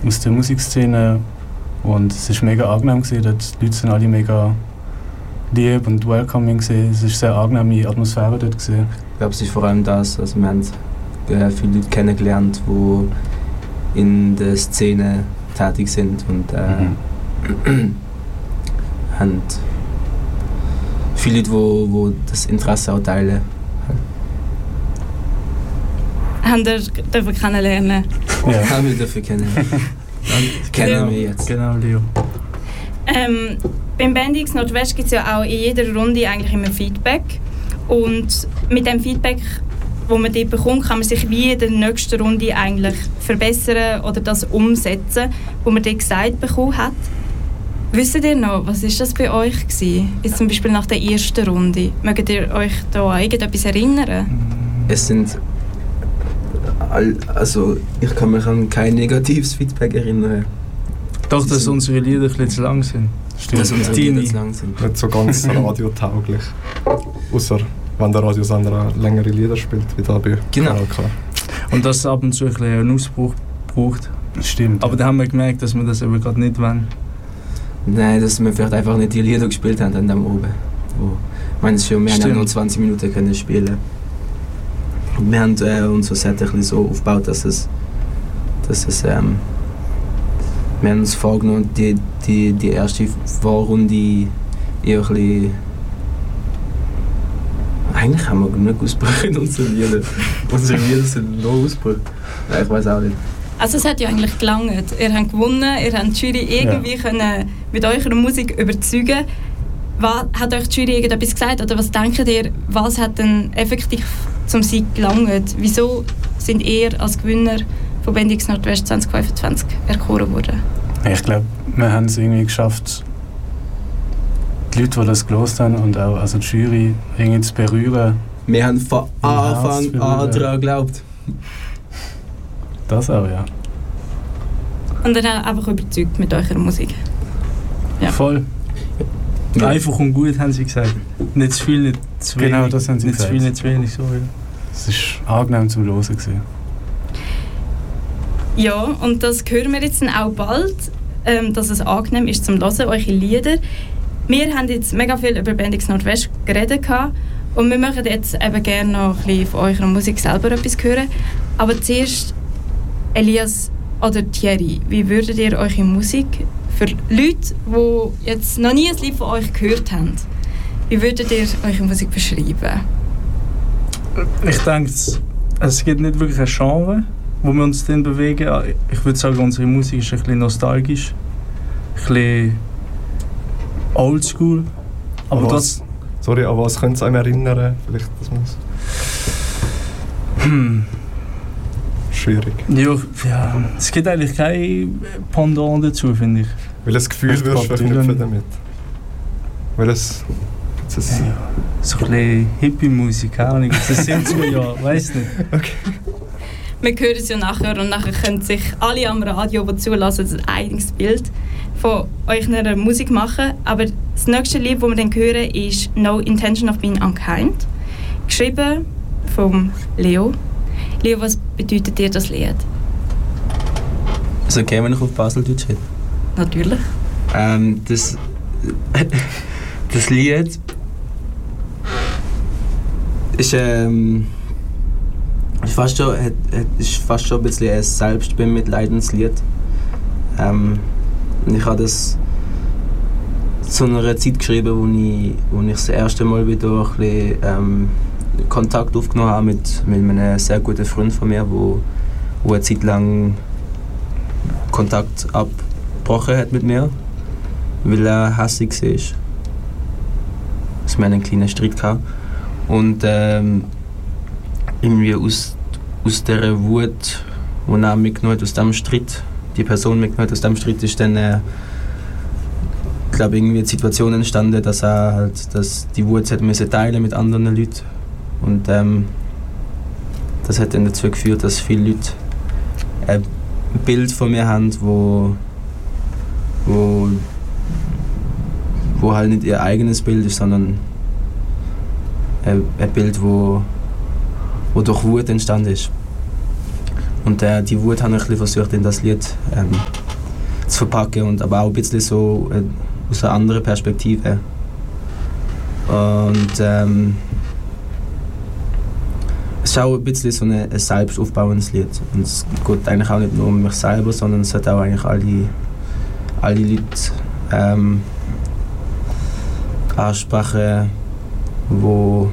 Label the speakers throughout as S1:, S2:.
S1: aus der Musikszene und es war mega angenehm gewesen, die Leute sind alle mega lieb und welcoming gewesen. Es war eine sehr angenehme Atmosphäre dort gewesen.
S2: Ich glaube, es ist vor allem das, also wir haben viele Leute kennengelernt, die in der Szene tätig sind und haben viele Leute, die das Interesse auch teilen.
S3: Haben wir kennenlernen?
S1: Ja.
S2: Haben wir dürfen kennenlernen. Kennen wir jetzt.
S1: Genau, Leo.
S3: Beim Bendix Nordwest gibt es ja auch in jeder Runde eigentlich immer Feedback. Und mit dem Feedback, das man dort bekommt, kann man sich wie in der nächsten Runde eigentlich verbessern oder das umsetzen, was man dort gesagt bekommen hat. Wisst ihr noch, was war das bei euch gewesen? Jetzt zum Beispiel nach der ersten Runde. Mögt ihr euch da an irgendetwas erinnern?
S2: Es sind... Also, ich kann mich an kein negatives Feedback erinnern.
S4: Doch, dass unsere Lieder ein bisschen zu lang sind.
S1: Stimmt.
S2: Dass unsere Lieder zu lang sind.
S5: Nicht so ganz radiotauglich. Außer wenn der Radiosender längere Lieder spielt, wie da bei
S2: Genau.
S5: KLK.
S4: Und dass es ab und zu ein bisschen einen Ausbruch braucht.
S1: Stimmt.
S4: Aber dann haben wir gemerkt, dass wir das eben gerade nicht wollen.
S2: Nein, dass wir vielleicht einfach nicht die Lieder gespielt haben an dem oben. Ich meine, wir haben ja nur 20 Minuten können spielen. Und wir haben unser Set ein bisschen so aufgebaut, dass es wir haben uns vorgenommen, die erste Vorrunde eher ein bisschen... Eigentlich haben wir genug Ausbrüche in unseren Liedern. Unsere Lieder sind noch Ausbrüche. Nein, ich weiß auch nicht.
S3: Also es hat ja eigentlich gelangt. Ihr habt gewonnen, ihr habt die Jury irgendwie können mit eurer Musik überzeugen. Hat euch die Jury irgendetwas gesagt oder was denkt ihr, was hat denn effektiv zum Sieg gelangt? Wieso sind ihr als Gewinner von Bendix Nordwest 2025 erkoren worden?
S1: Ich glaube, wir haben es irgendwie geschafft, die Leute, die das gehört haben und auch also die Jury irgendwie zu berühren.
S2: Wir haben von Anfang an daran geglaubt.
S1: Das auch, ja.
S3: Und ihr habt einfach überzeugt mit eurer Musik. Ja.
S4: Voll.
S2: Ja.
S4: Einfach und gut, haben sie gesagt. Nicht zu viel, nicht zu wenig.
S1: Genau, das haben sie
S4: nicht
S1: gesagt.
S4: Nicht zu viel, nicht zu wenig. So, ja.
S1: Es war angenehm zum Hören gewesen.
S3: Ja, und das hören wir jetzt dann auch bald, dass es angenehm ist zum Hören, eure Lieder. Wir haben jetzt mega viel über Bendix Nordwest geredet und wir möchten jetzt eben gerne noch ein bisschen von eurer Musik selber etwas hören. Aber zuerst, Elias oder Thierry, wie würdet ihr eure Musik für Leute, die jetzt noch nie ein Lied von euch gehört haben, wie würdet ihr eure Musik beschreiben?
S4: Ich denke, es gibt nicht wirklich ein Genre, wo wir uns dann bewegen. Ich würde sagen, unsere Musik ist ein bisschen nostalgisch, ein bisschen oldschool. Aber das...
S5: Sorry, an was könnt ihr einem erinnern? Vielleicht das muss... Schwierig.
S4: Ja, es gibt eigentlich kein Pendant dazu, finde ich.
S5: Welches Gefühl würdest du verknüpfen damit? Welches...
S4: Ja, so ein bisschen Hippie-Musik, keine Ahnung. Das sind wir ja, weiss nicht.
S5: Okay.
S3: Wir hören es ja nachher und nachher können sich alle am Radio, die zulassen, ein eigenes Bild von eurer Musik machen. Aber das nächste Lied, das wir dann hören, ist «No Intention of Being Unkind», geschrieben von Leo. Leo, was bedeutet dir das Lied?
S2: Ist es okay, wenn ich auf Baseldeutsch rede?
S3: Natürlich.
S2: Das Lied ist fast schon ein bisschen ein Selbstbemitleidenslied. Ich habe das zu einer Zeit geschrieben, wo ich das erste Mal wieder ein bisschen, Kontakt aufgenommen habe mit einem sehr guten Freund von mir, wo eine Zeit lang Kontakt abgebrochen hat mit mir, weil er hässlich war. Wir hatten einen kleinen Streit gehabt. Und irgendwie aus dieser Wut, die er mitgenommen hat, aus dem Streit, die Person mitgenommen hat, aus dem Streit ist dann, glaube ich, irgendwie eine Situation entstanden, dass er halt, dass die Wut teilen mit anderen Leuten. Und das hat dann dazu geführt, dass viele Leute ein Bild von mir haben, wo halt nicht ihr eigenes Bild ist, sondern ein Bild, wo durch Wut entstanden ist. Und die Wut habe ich ein bisschen versucht, in das Lied zu verpacken, und aber auch ein bisschen so aus einer anderen Perspektive. Und es ist auch ein bisschen so ein selbst aufbauendes Lied. Und es geht eigentlich auch nicht nur um mich selber, sondern es hat auch eigentlich alle Leute ansprechen, wo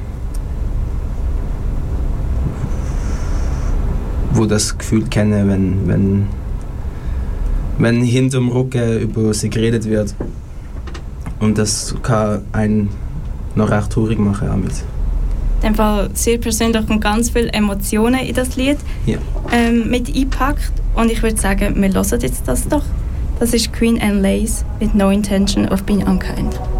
S2: das Gefühl kennen, wenn hinterm Rücken über sie geredet wird. Und das kann einen noch recht traurig machen damit.
S3: In dem Fall sehr persönlich und ganz viele Emotionen in das Lied mit eingepackt. Und ich würde sagen, wir hören jetzt das doch. Das ist Queen and Lace mit No Intention of Being Unkind.